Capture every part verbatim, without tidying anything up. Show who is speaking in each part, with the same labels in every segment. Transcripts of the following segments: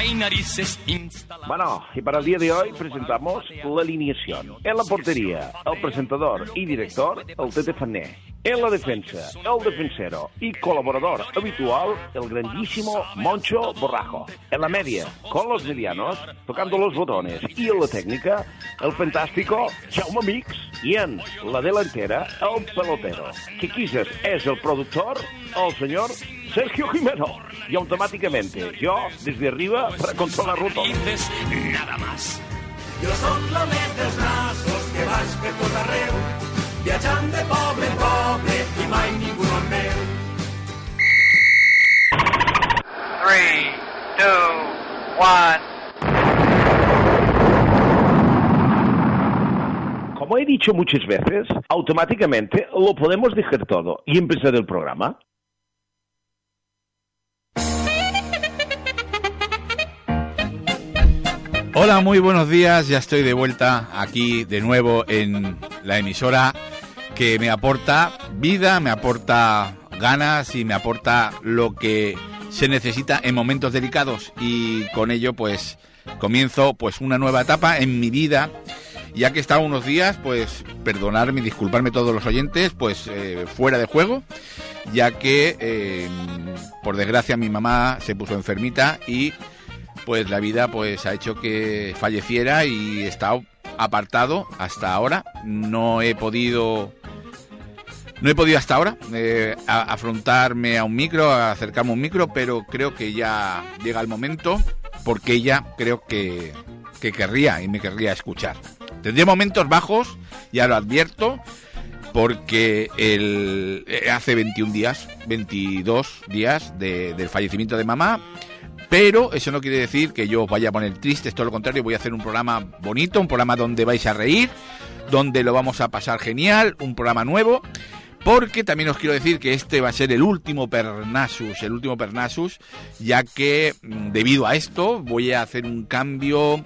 Speaker 1: hay narices instaladas.
Speaker 2: Bueno, y para el día de hoy presentamos la alineación. En la portería, el presentador y director, el Tete Fané. En la defensa, el defensero y colaborador habitual, el grandísimo Moncho Borrajo. En la media, con los medianos, tocando los botones. Y en la técnica, el fantástico Jaume Mix. Y en la delantera, el pelotero. Que quizás es el productor, el señor Sergio Jimeno. Y automáticamente, yo, desde arriba, para controlar-ho tot.
Speaker 1: Nada más.
Speaker 3: Jo sóc l'home dels nassos que vaig per tot arreu, viatjant de poble en poble i mai ningú no em veu.
Speaker 4: three, two, one.
Speaker 2: Como he dicho muchas veces, automáticamente lo podemos dejar todo y empezar el programa.
Speaker 5: Hola, muy buenos días, ya estoy de vuelta aquí de nuevo en la emisora que me aporta vida, me aporta ganas y me aporta lo que se necesita en momentos delicados, y con ello pues comienzo pues una nueva etapa en mi vida. Ya que he estado unos días, pues perdonarme, disculparme todos los oyentes, pues eh, fuera de juego, ya que eh, por desgracia mi mamá se puso enfermita y pues la vida pues ha hecho que falleciera, y he estado apartado hasta ahora. No he podido no he podido hasta ahora eh, a, afrontarme a un micro, a acercarme a un micro, pero creo que ya llega el momento, porque ella creo que, que querría y me querría escuchar. Tendré momentos bajos, ya lo advierto, porque el, hace veintiún días, veintidós días de, del fallecimiento de mamá. Pero eso no quiere decir que yo os vaya a poner triste, es todo lo contrario. Voy a hacer un programa bonito, un programa donde vais a reír, donde lo vamos a pasar genial, un programa nuevo, porque también os quiero decir que este va a ser el último Pernasus, el último Pernasus, ya que debido a esto voy a hacer un cambio,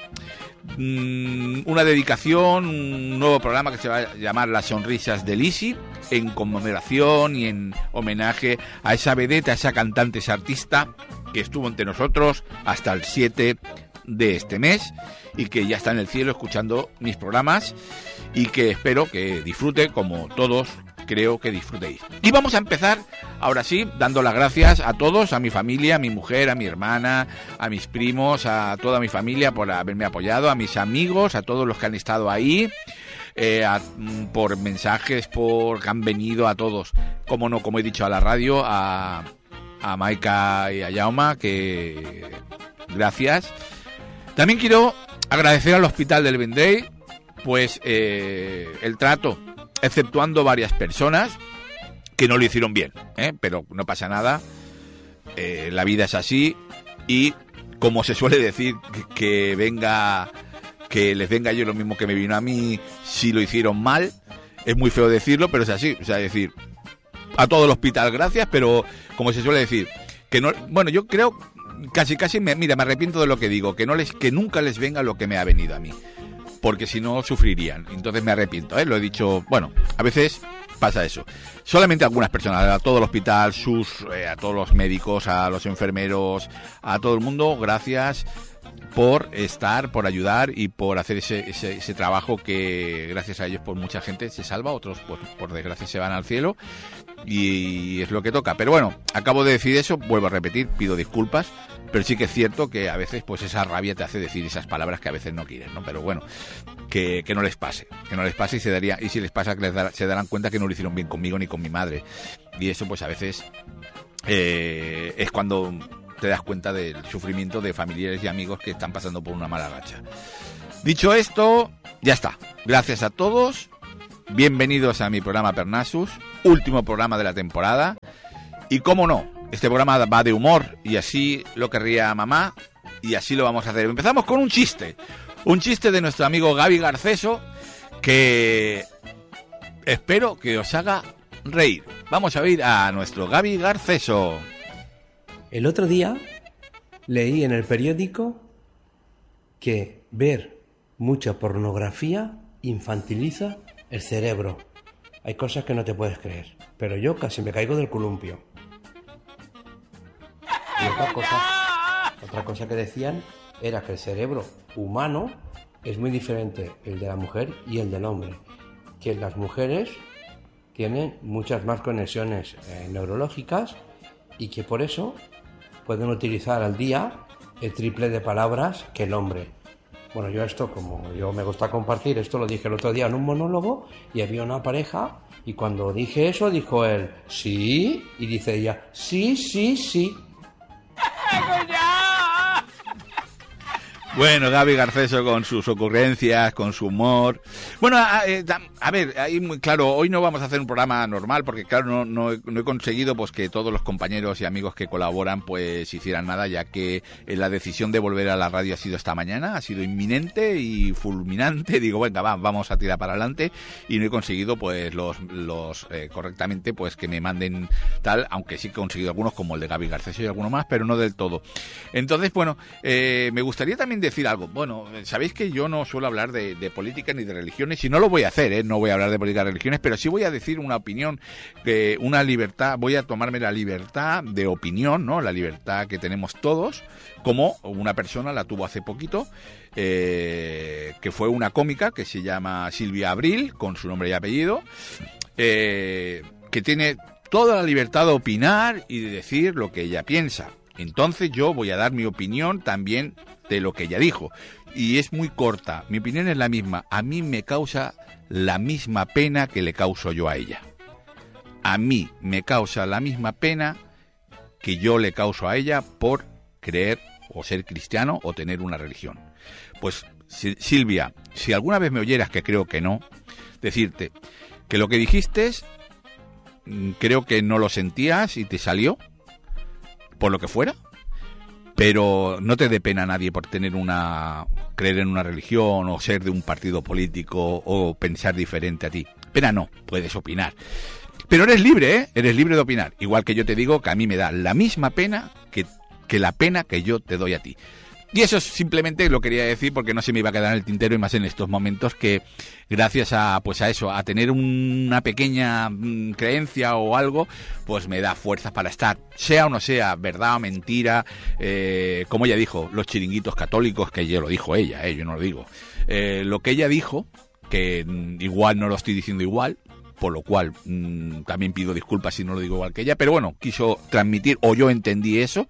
Speaker 5: una dedicación, un nuevo programa que se va a llamar Las Sonrisas de Lisi, en conmemoración y en homenaje a esa vedeta, a esa cantante, esa artista que estuvo entre nosotros hasta el siete de este mes y que ya está en el cielo escuchando mis programas, y que espero que disfrute como todos creo que disfrutéis. Y vamos a empezar ahora sí dando las gracias a todos, a mi familia, a mi mujer, a mi hermana, a mis primos, a toda mi familia por haberme apoyado, a mis amigos, a todos los que han estado ahí, eh, a, por mensajes, por que han venido, a todos, como no, como he dicho, a la radio, a a Maika y a Jaume, que gracias. También quiero agradecer al Hospital del Vendrell pues eh, el trato, exceptuando varias personas que no lo hicieron bien, ¿eh? Pero no pasa nada, eh, la vida es así, y como se suele decir, que, que venga que les venga yo lo mismo que me vino a mí si lo hicieron mal. Es muy feo decirlo, pero es así, o sea, decir a todo el hospital gracias, pero como se suele decir, que no, bueno, yo creo casi casi me, mira, me arrepiento de lo que digo, que no les que nunca les venga lo que me ha venido a mí, porque si no sufrirían. Entonces me arrepiento, ¿eh? Lo he dicho, bueno, a veces pasa eso. Solamente algunas personas, a todo el hospital, sus eh, a todos los médicos, a los enfermeros, a todo el mundo, gracias por estar, por ayudar y por hacer ese, ese, ese trabajo que gracias a ellos por mucha gente se salva, otros por, por desgracia se van al cielo, y es lo que toca. Pero bueno, acabo de decir eso, vuelvo a repetir, pido disculpas, pero sí que es cierto que a veces pues esa rabia te hace decir esas palabras que a veces no quieres, ¿no? Pero bueno, que, que no les pase, que no les pase y se daría, y si les pasa que les da, se darán cuenta que no lo hicieron bien conmigo ni con mi madre, y eso pues a veces eh, es cuando te das cuenta del sufrimiento de familiares y amigos que están pasando por una mala racha. Dicho esto, ya está. Gracias a todos. Bienvenidos a mi programa Pernasus, último programa de la temporada. Y cómo no, este programa va de humor, y así lo querría mamá, y así lo vamos a hacer. Empezamos con un chiste. Un chiste de nuestro amigo Gaby Garceso, que espero que os haga reír. Vamos a oír a nuestro Gaby Garceso.
Speaker 6: El otro día leí en el periódico que ver mucha pornografía infantiliza el cerebro. Hay cosas que no te puedes creer, pero yo casi me caigo del columpio. Y otra cosa, otra Otra cosa que decían era que el cerebro humano es muy diferente el de la mujer y el del hombre, que las mujeres tienen muchas más conexiones eh, neurológicas y que por eso pueden utilizar al día el triple de palabras que el hombre. Bueno, yo esto, como yo me gusta compartir, esto lo dije el otro día en un monólogo y había una pareja y cuando dije eso dijo él, sí, y dice ella, sí, sí, sí.
Speaker 5: Bueno, Gaby Garceso con sus ocurrencias, con su humor. Bueno, a, a ver, ahí muy claro, hoy no vamos a hacer un programa normal porque claro, no, no, he, no he conseguido pues que todos los compañeros y amigos que colaboran pues hicieran nada, ya que la decisión de volver a la radio ha sido esta mañana, ha sido inminente y fulminante. Digo, venga, va, vamos a tirar para adelante y no he conseguido pues los, los eh, correctamente pues que me manden tal, aunque sí que he conseguido algunos como el de Gaby Garceso y alguno más, pero no del todo. Entonces, bueno, eh, me gustaría también decir algo. Bueno, sabéis que yo no suelo hablar de, de política ni de religiones y no lo voy a hacer, ¿eh? No voy a hablar de política y religiones, pero sí voy a decir una opinión, eh, una libertad, voy a tomarme la libertad de opinión, ¿no? La libertad que tenemos todos, como una persona la tuvo hace poquito, eh, que fue una cómica que se llama Silvia Abril, con su nombre y apellido, eh, que tiene toda la libertad de opinar y de decir lo que ella piensa. Entonces yo voy a dar mi opinión también de lo que ella dijo. Y es muy corta. Mi opinión es la misma. A mí me causa la misma pena que le causo yo a ella. A mí me causa la misma pena que yo le causo a ella por creer o ser cristiano o tener una religión. Pues Silvia, si alguna vez me oyeras, que creo que no, decirte que lo que dijiste creo que no lo sentías y te salió por lo que fuera, pero no te dé pena a nadie por tener una creer en una religión o ser de un partido político o pensar diferente a ti. Pena no, puedes opinar. Pero eres libre, ¿eh? Eres libre de opinar. Igual que yo te digo que a mí me da la misma pena que, que la pena que yo te doy a ti. Y eso simplemente lo quería decir porque no se me iba a quedar en el tintero y más en estos momentos que gracias a pues a eso, a tener una pequeña mmm, creencia o algo, pues me da fuerzas para estar, sea o no sea, verdad o mentira, eh, como ella dijo, los chiringuitos católicos, que yo lo dijo ella, eh, yo no lo digo, eh, lo que ella dijo, que mmm, igual no lo estoy diciendo igual, por lo cual mmm, también pido disculpas si no lo digo igual que ella, pero bueno, quiso transmitir, o yo entendí eso,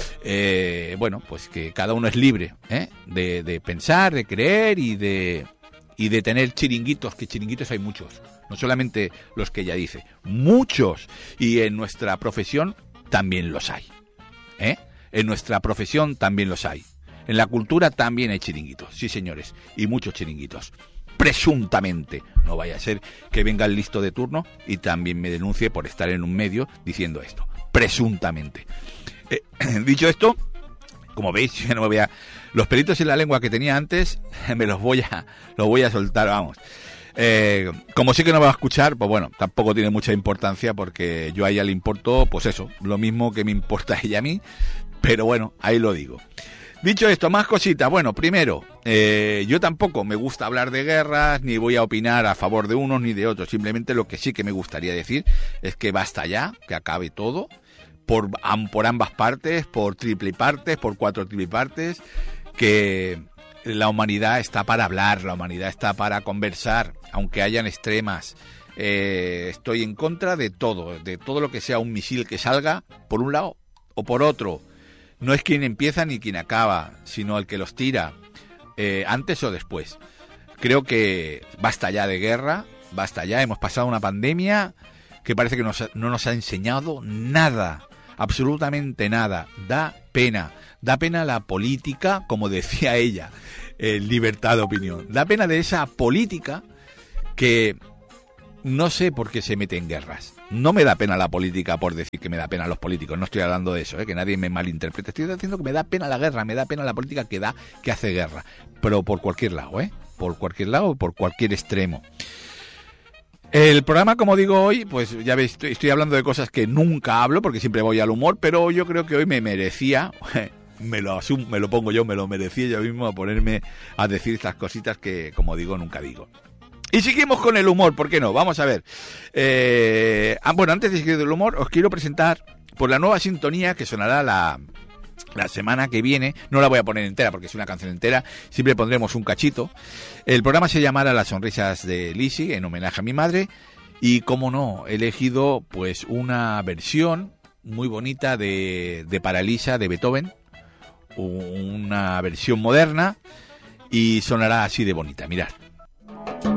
Speaker 5: eh, bueno, pues que cada uno es libre, ¿eh? de, de pensar, de creer y de, y de tener chiringuitos, que chiringuitos hay muchos, no solamente los que ella dice, muchos, y en nuestra profesión también los hay, ¿eh? En nuestra profesión también los hay, en la cultura también hay chiringuitos, sí señores, y muchos chiringuitos. Presuntamente, no vaya a ser que venga el listo de turno y también me denuncie por estar en un medio diciendo esto, presuntamente. Eh, dicho esto, como veis, yo no me voy a, los pelitos en la lengua que tenía antes me los voy a, los voy a soltar, vamos. Eh, como sé que no va a escuchar, pues bueno, tampoco tiene mucha importancia porque yo a ella le importo, pues eso, lo mismo que me importa a ella a mí, pero bueno, ahí lo digo. Dicho esto, más cositas. Bueno, primero, eh, yo tampoco me gusta hablar de guerras, ni voy a opinar a favor de unos ni de otros. Simplemente lo que sí que me gustaría decir es que basta ya, que acabe todo, por, por ambas partes, por triplipartes, por cuatro triplipartes, que la humanidad está para hablar, la humanidad está para conversar, aunque hayan extremas. Eh, estoy en contra de todo, de todo lo que sea un misil que salga, por un lado o por otro. No es quien empieza ni quien acaba, sino el que los tira, eh, antes o después. Creo que basta ya de guerra, basta ya, hemos pasado una pandemia que parece que nos, no nos ha enseñado nada, absolutamente nada. Da pena, da pena la política, como decía ella, eh, libertad de opinión. Da pena de esa política que no sé por qué se mete en guerras. No me da pena la política por decir que me da pena a los políticos, no estoy hablando de eso, ¿eh? Que nadie me malinterprete, estoy diciendo que me da pena la guerra, me da pena la política que da, que hace guerra, pero por cualquier lado, ¿eh? Por cualquier lado, por cualquier extremo. El programa, como digo hoy, pues ya veis, estoy, estoy hablando de cosas que nunca hablo, porque siempre voy al humor, pero yo creo que hoy me merecía, me lo asumo, me lo pongo yo, me lo merecía yo mismo a ponerme a decir estas cositas que, como digo, nunca digo. Y seguimos con el humor, ¿por qué no? Vamos a ver. Eh, ah, bueno, antes de seguir del humor, os quiero presentar por la nueva sintonía que sonará la, La semana que viene, no la voy a poner entera porque es una canción entera, siempre pondremos un cachito. El programa se llamará Las sonrisas de Lizzy, en homenaje a mi madre. Y como no, he elegido pues una versión muy bonita de, de Paralisa de Beethoven, una versión moderna, y sonará así de bonita, mirad.